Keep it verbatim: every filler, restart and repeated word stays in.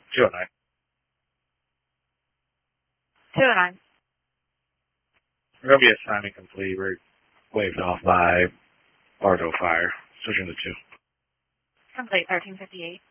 two oh nine. two oh nine. We're going to be assignment complete. We're waved off by Bardo Fire. Switching to two. Complete thirteen fifty-eight.